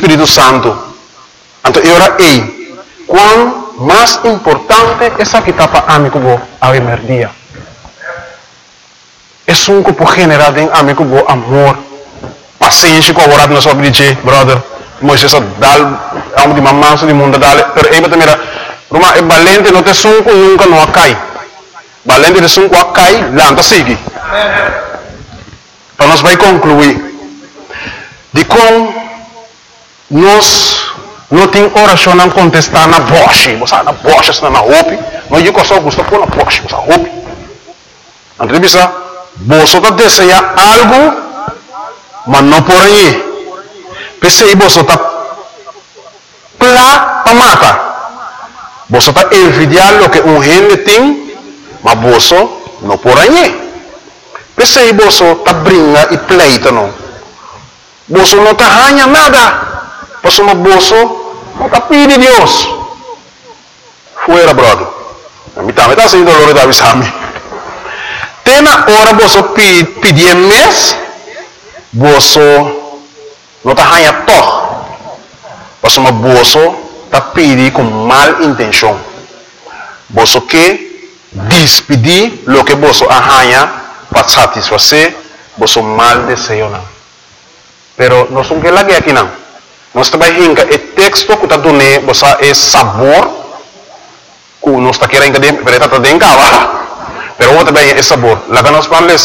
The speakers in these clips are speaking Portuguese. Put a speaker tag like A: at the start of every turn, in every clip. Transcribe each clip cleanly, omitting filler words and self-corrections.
A: Espírito Santo. Então, agora, quão mais importante essa que está para amigo a emerdia. É um que pode generar em amigo amor, paciência, com a nossa vida, brother. Moisés dá de mamãe do mundo, pero aí também Roma é valente, não tem som nunca não cai. Valente de som que cai, lanta sigue. Para nós vai concluir. De como nós não tem oração não contestar na voz, você na voz, você na roupa, não eu só gosto pôr na voz, você roupa. Então bisa, você está desejando algo, mas não por aí. Pensei você está para matar. Você está envidiando o que gente tem, mas você não por aí. Pensei você está brincando e pleita não. Você não está ganhando nada. Você não está pedindo Deus. Fuera, brother. A mim também está sendo doloroso da visão. Tem na hora você pedir mês, você não está ganhando todo. Você está pedindo com mal intenção. Você quer despedir o que você ganha para satisfazer você mal desejo. Pero nós não queremos aqui não. Nós trabalhamos o texto que está dando é sabor que nós está querendo que está dando cá. Pero o também é sabor. Lá que nós falamos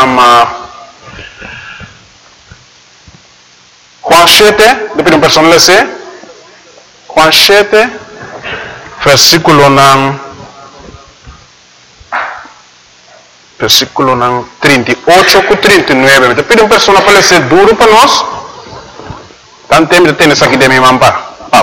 A: Juan 7, depois uma pessoa lê Juan 7, versículo 38 a 39. Depois uma pessoa para ler duro para nós. Tanto tempo de ter isso aqui de minha mampa.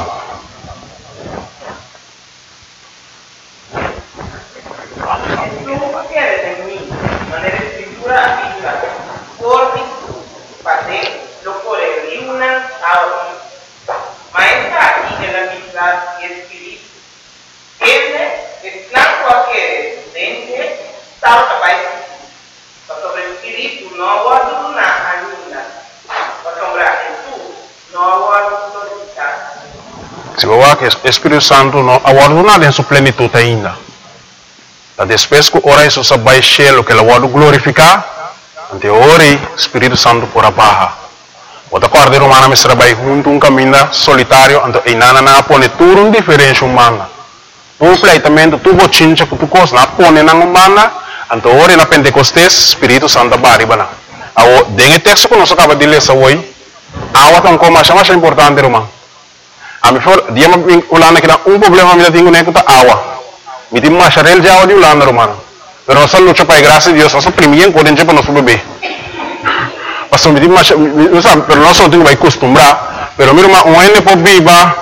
A: Se você quer que o Espírito Santo não aguarda em sua plenitude ainda. Depois que ora isso se vai cheio que ele vai glorificar, ante ora o Espírito Santo por a barra. Outra coisa romana me será junto um caminho solitário, ante e nada na pone tudo um diferente humana. Tu pleitamento tu bochincha que tu coisa na pone na humana, ante ora na Pentecostes Espírito Santo baribana. Ao dengue texto que nós acaba de ler hoje, awa tão como mais importante romano. A mim for dia me ulana que problema me tenho nem que awa. Me tem mais charel de awa de ulana romano. Pero nós luta para a graça de Deus, nós primeiro podemos para nosso bebê. Mas me tem mais, não sabe, pero nós não temos que acostumbrar. Pero mira uma ene por viva.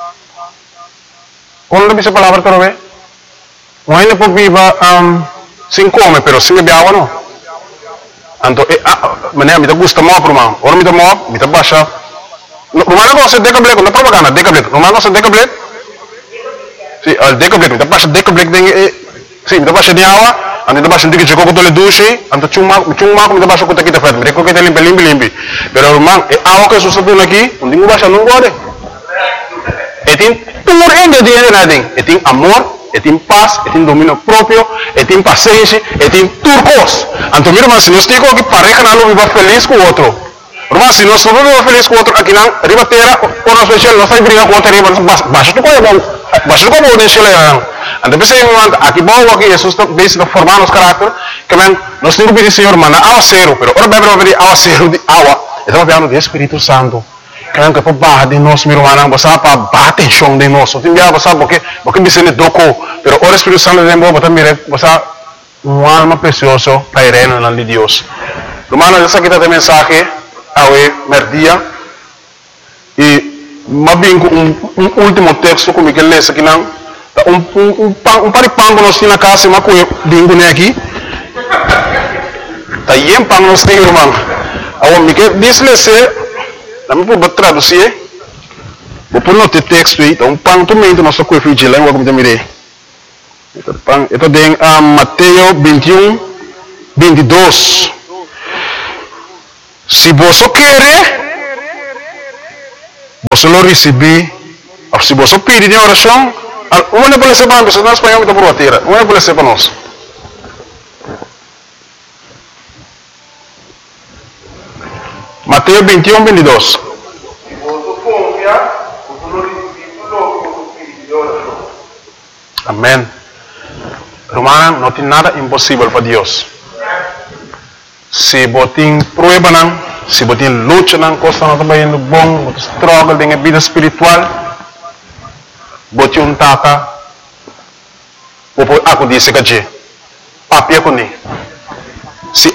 A: Quando dice palavra para ver? Uma ene por viva sem comer, pero sem beber água não. Então, me gusta mais para mim. Ora me baixa. Rumah ko sa Decablek, na propaganda Decablek. Rumah ko sa Decablek. Si, al Decablek, kita pas Decablek ding si, kita pas di awa, ando pas hindi ko ko tole dushi, ando chuma ko kita pas ko kita fat, mereka kita limpi. Pero rumah awa ko susado lagi, hindi mo ba siya nung gode. Etin tumor ende di nading. Etin amor, etin paz, etin dominio propio, etin paciência, etin turcos. Anto mira mas nos digo que pareja na lo viva feliz com outro. Rumah si nós não vamos feliz com outro aqui não, ribateira, por nós especial nós vai brigar com outro riba, baixo tu coisa bom, baixo tu coisa bom deixa lá. Então pensei aqui bom aqui Jesus está bem se formar nos caráter, que men nós temos que pedir Senhor mana awa zero, pero ora bem pedir awa zero de awa, estamos falando do Espírito Santo. Que é para barra de nós, meu irmão, você para bater chão de nós, tem que você porque me sente doco, pero ora Espírito Santo de novo, você mira, você uma alma preciosa para ir no nome de Deus. Irmão, essa aqui tá a mensagem awe merdia e mabingo um último texto como que lê aqui não um paripango nós na casa mas com bingo né aqui tá yem pang nós tem irmão awe me que diz lê não me pode traduzir vou pôr no texto aí então pang tu mento nós com fiji lá como te mirei então pang itu tem Mateus 21 22. Se você querer você lo receber, se você pedir de oração, uma pode ser para nós, na espanhol está por a terra, uma pode ser para nós. Mateus 21, 22. Amém. Romana, não tem nada impossível para Deus. Se você tem prueba, se você tem luta, coisa não está indo bom, você struggle na vida espiritual, você um tata, aku disse que papi com ele. Se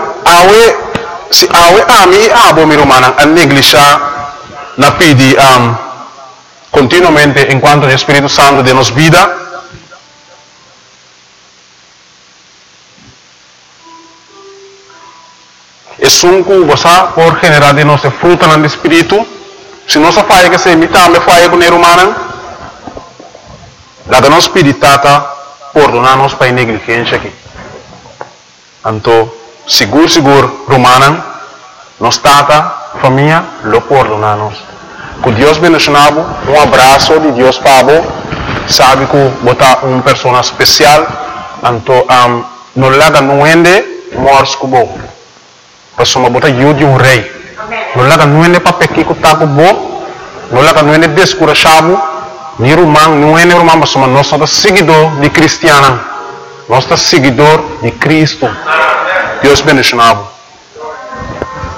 A: awe mi romana a negligenciar na pedi continuamente enquanto o Espírito Santo de nos vida. Es un cosa por generar de nuestro fruto en el espíritu. Si no se falla que se imita, me falla con el humano. La que nos piritata perdonarnos para negligencia aquí. Anto, seguro, romana, nos tata, familia, lo perdonamos. Que Dios bendicionado, un abrazo de Dios para sabe que bota una persona especial, anto, no le haga nuende, mors como Pasoma bota de um rei. Não lá não é para pequeno que está com bom, não lá não é descurachado, nem romano, não é romano, mas nós somos seguidor de cristiano, nós somos seguidor de Cristo. Deus bendicionado.